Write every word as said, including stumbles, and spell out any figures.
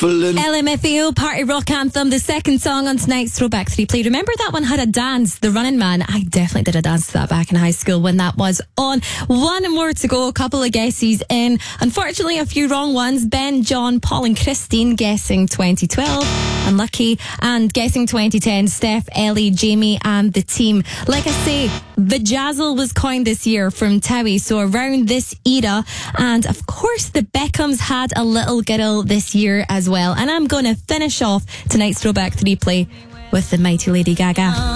L M F A O Party Rock Anthem, the second song on tonight's Throwback three Play. Remember that one had a dance, The Running Man? I definitely did a dance to that back in high school when that was on. One more to go, a couple of guesses in. Unfortunately, a few wrong ones. Ben, John, Paul and Christine guessing twenty twelve. Unlucky. And guessing twenty ten, Steph, Ellie, Jamie and the team. Like I say, Vajazzle was coined this year from Towie, so around this era. And of course, the Beckhams had a little girl this year as well. And I'm going to finish off tonight's Throwback three Play with the mighty Lady Gaga.